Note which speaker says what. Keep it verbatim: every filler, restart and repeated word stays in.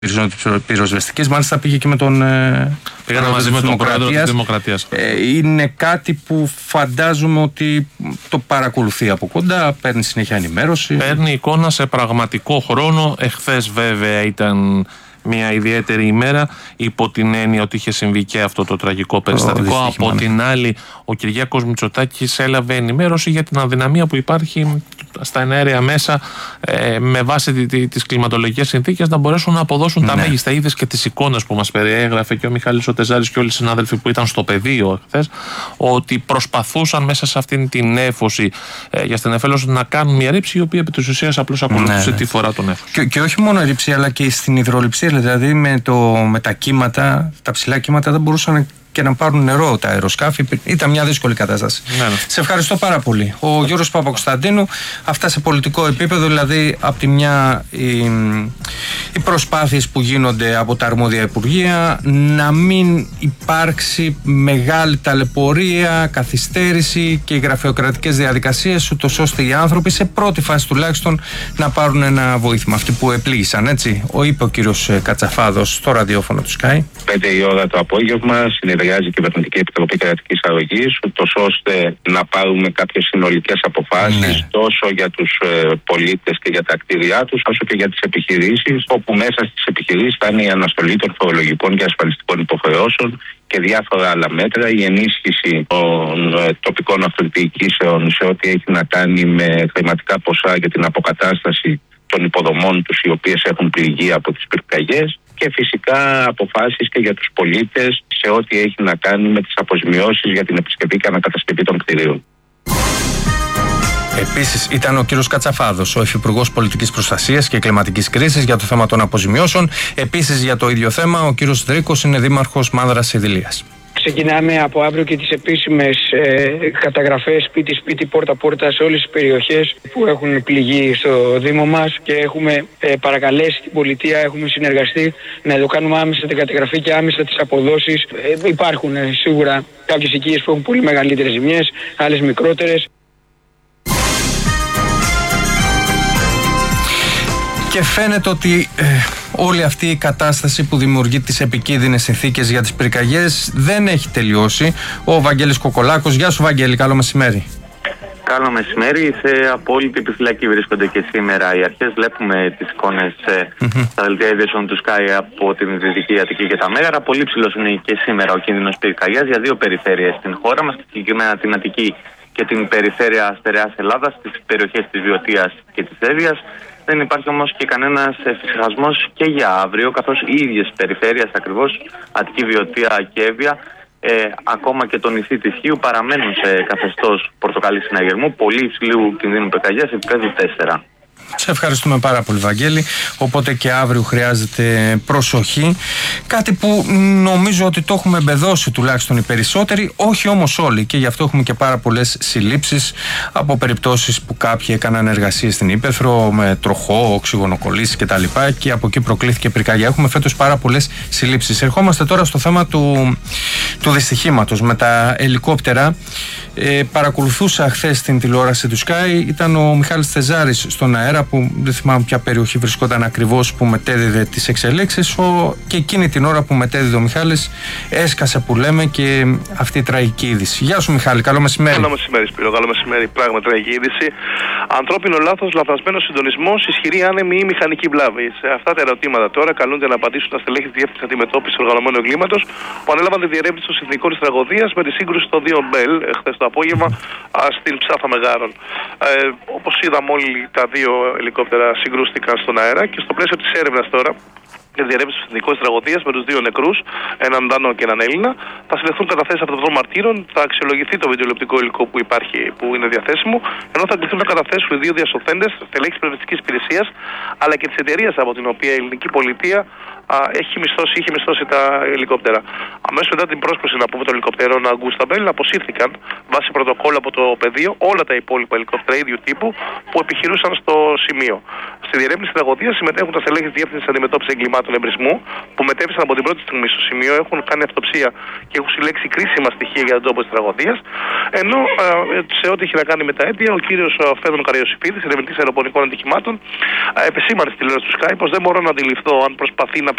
Speaker 1: πυροσβεστικής, μάλιστα πήγε και με τον ε,
Speaker 2: πήγανε μαζί με τον πρόεδρο της Δημοκρατίας.
Speaker 1: Ε, είναι κάτι που φαντάζομαι ότι το παρακολουθεί από κοντά, παίρνει συνέχεια ενημέρωση.
Speaker 2: Παίρνει εικόνα σε πραγματικό χρόνο. Εχθές βέβαια ήταν μια ιδιαίτερη ημέρα, υπό την έννοια ότι είχε συμβεί και αυτό το τραγικό περιστατικό. Oh, από την άλλη, ο Κυριάκος Μητσοτάκης έλαβε ενημέρωση για την αδυναμία που υπάρχει στα εναέρια μέσα, ε, με βάση τις κλιματολογικές συνθήκες, να μπορέσουν να αποδώσουν ναι. τα μέγιστα. Είδες και τις εικόνες που μας περιέγραφε και ο Μιχάλης ο Τεζάρης και όλοι οι συνάδελφοι που ήταν στο πεδίο χθες, ότι προσπαθούσαν μέσα σε αυτήν την νέφωση ε, για στενεφέλωση να κάνουν μια ρήψη, η οποία επί της ουσίας απλώς ακολουθούσε ναι. τη φορά των νέφων.
Speaker 1: Και, και όχι μόνο ρήψη, αλλά και στην υδροληψία. Δηλαδή με, το, με τα κύματα, τα ψηλά κύματα δεν μπορούσαν και να πάρουν νερό τα αεροσκάφη. Ήταν μια δύσκολη κατάσταση. Ναι, ναι. Σε ευχαριστώ πάρα πολύ. Ο Γιώργος Παπακοσταντίνου, αυτά σε πολιτικό επίπεδο, δηλαδή από τη μια οι, οι προσπάθειες που γίνονται από τα αρμόδια υπουργεία να μην υπάρξει μεγάλη ταλαιπωρία, καθυστέρηση και οι γραφειοκρατικές διαδικασίες, ούτως ώστε οι άνθρωποι σε πρώτη φάση τουλάχιστον να πάρουν ένα βοήθημα. Αυτοί που επλήγησαν, έτσι. Ο είπε ο κύριος Κατσαφάδος στο ραδιόφωνο του Sky.
Speaker 3: Πέντε η ώρα το απόγευμα συνεδριάζει η Κυβερνητική Επιτροπή Κρατικής Αρρωγής, ούτως ώστε να πάρουμε κάποιες συνολικές αποφάσεις ναι. τόσο για τους ε, πολίτες και για τα κτίρια τους, όσο και για τις επιχειρήσεις, όπου μέσα στις επιχειρήσεις θα είναι η αναστολή των φορολογικών και ασφαλιστικών υποχρεώσεων και διάφορα άλλα μέτρα, η ενίσχυση των ε, τοπικών αυτοδιοικήσεων σε ό,τι έχει να κάνει με χρηματικά ποσά για την αποκατάσταση των υποδομών τους, οι οποίες έχουν πληγεί από τις πυρκαγιές, και φυσικά αποφάσεις και για τους πολίτες σε ό,τι έχει να κάνει με τις αποζημιώσεις για την επισκευή και ανακατασκευή των κτηρίων.
Speaker 1: Επίσης ήταν ο κύριος Κατσαφάδος, ο Υφυπουργός Πολιτικής Προστασίας και Κλιματικής Κρίσης, για το θέμα των αποζημιώσεων. Επίσης για το ίδιο θέμα ο κύριος Δρίκος είναι δήμαρχος Μάνδρας Ιδηλίας.
Speaker 4: Ξεκινάμε από αύριο και τις επίσημες ε, καταγραφές σπίτι-σπίτι, πόρτα-πόρτα σε όλες τις περιοχές που έχουν πληγεί στο Δήμο μας και έχουμε ε, παρακαλέσει την πολιτεία, έχουμε συνεργαστεί να το κάνουμε άμεσα την καταγραφή και άμεσα τις αποδόσεις. Ε, υπάρχουν ε, σίγουρα κάποιες οικίες που έχουν πολύ μεγαλύτερες ζημιές, άλλες μικρότερες.
Speaker 1: Και φαίνεται ότι ε, όλη αυτή η κατάσταση που δημιουργεί τις επικίνδυνες συνθήκες για τις πυρκαγιές δεν έχει τελειώσει. Ο Βαγγέλης Κοκολάκος. Γεια σου Βαγγέλη, καλό μεσημέρι.
Speaker 5: Καλό μεσημέρι. Σε απόλυτη επιφυλακή βρίσκονται και σήμερα οι αρχές. Βλέπουμε τις εικόνες mm-hmm. στα δελτία ειδήσεων του Sky από την Δυτική Αττική και τα Μέγαρα. Πολύ ψηλός είναι και σήμερα ο κίνδυνος πυρκαγιάς για δύο περιφέρειες στην χώρα μας, συγκεκριμένα την Αττική και την περιφέρεια Στερεάς Ελλάδας, τις περιοχές της Βιωτίας και της Εύβοιας. Δεν υπάρχει όμως και κανένας εφησυχασμός και για αύριο, καθώς οι ίδιες περιφέρειες ακριβώς, Αττική, Βιωτία και Εύβοια, ε, ακόμα και το νησί της Χίου, παραμένουν σε καθεστώς πορτοκαλί συναγερμού, πολύ υψηλού κινδύνου πυρκαγιάς, επίπεδου τέσσερα.
Speaker 1: Σε ευχαριστούμε πάρα πολύ Βαγγέλη. Οπότε και αύριο χρειάζεται προσοχή. Κάτι που νομίζω ότι το έχουμε εμπεδώσει τουλάχιστον οι περισσότεροι, όχι όμως όλοι, και γι' αυτό έχουμε και πάρα πολλές συλλήψεις από περιπτώσεις που κάποιοι έκαναν εργασίες στην Ύπαιθρο με τροχό, οξυγονοκολλήσεις κτλ. Και από εκεί προκλήθηκε πυρκαγιά. Έχουμε φέτος πάρα πολλές συλλήψεις. Ερχόμαστε τώρα στο θέμα του, του δυστυχήματος με τα ελικόπτερα. Ε, παρακολουθούσα χθες την τηλεόραση του Sky. Ήταν ο Μιχάλης Τεζάρης στον αέρα, που δεν θυμάμαι ποια περιοχή βρισκόταν ακριβώς, που μετέδιδε τις εξελίξεις, ο, και εκείνη την ώρα που μετέδιδε ο Μιχάλης έσκασε, που λέμε, και αυτή η τραγική είδηση. Γεια σου Μιχάλη, καλό μεσημέρι.
Speaker 6: Καλό μεσημέρι Σπύρο, καλό μεσημέρι. Πράγμα τραγική είδηση. Ανθρώπινο λάθος, λαθασμένος συντονισμός, ισχυρή άνεμη ή μηχανική βλάβη. Σε αυτά τα ερωτήματα τώρα καλούνται να απαντήσουν τα στελέχη της Διεύθυνσης Αντιμετώπισης Οργανωμένου Εγκλήματος, που ανέλαβαν τη διερεύνηση των συνθηκών της τραγωδίας με τη σύγκρουση των δύο Μπέλ χθες το απόγευμα στην Ψάθα Μεγάρων. Ε, όπως είδαμε όλοι, τα δύο ελικόπτερα συγκρούστηκαν στον αέρα και στο πλαίσιο της έρευνας τώρα για τη διερεύνηση του συνθηκών της τραγωδίας με τους δύο νεκρούς, έναν Δάνο και έναν Έλληνα, θα συλλεχθούν καταθέσεις από των μαρτύρων, θα αξιολογηθεί το βιντεολεπτικό υλικό που υπάρχει, που είναι διαθέσιμο, ενώ θα κληθούν να καταθέσουν οι δύο διασωθέντες, στελέχη της Περιβαλλοντικής Υπηρεσίας, αλλά και της εταιρείας από την οποία η ελληνική πολιτεία α, έχει μισθώσει, είχε μισθώσει τα ελικόπτερα. Αμέσως μετά την πρόσκληση να πούμε των ελικοπτερών Αγκούσταμπελ, αποσύρθηκαν βάσει πρωτοκόλλου από το πεδίο όλα τα υπόλοιπα ελικόπτερα ίδιου τύπου που επιχειρούσαν στο σημείο. Στη διερεύνηση τραγωδίας συμμετέχουν τα στελέχη της Διεύθυνσης Αντιμετώπισης Εγκλημάτων Εμπρισμού που μετέφεραν από την πρώτη στιγμή στο σημείο, έχουν κάνει αυτοψία και έχουν συλλέξει κρίσιμα στοιχεία για τον τόπο της τραγωδίας. Ενώ σε ό,τι έχει να κάνει με τα αίτια, ο κύριος Φέδων Καριοσιφίδης, ερευνητής αεροπορικών ατυχημάτων, επεσήμανε στη τηλεόραση του Sky πως δεν μπορώ να αντιληφθώ αν προσπαθεί να